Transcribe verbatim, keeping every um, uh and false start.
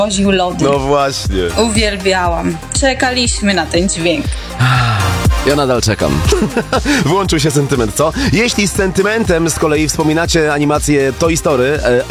woził lody. No właśnie. Uwielbiałam. Czekaliśmy na ten dźwięk. Ja nadal czekam. Włączył się sentyment, co? Jeśli z sentymentem z kolei wspominacie animację Toy Story,